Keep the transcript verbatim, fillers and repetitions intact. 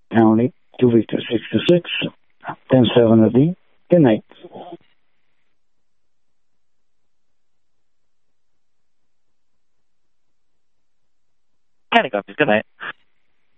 pound eight, two Victor six to six, ten seven of D. Good night. County copies. Good night.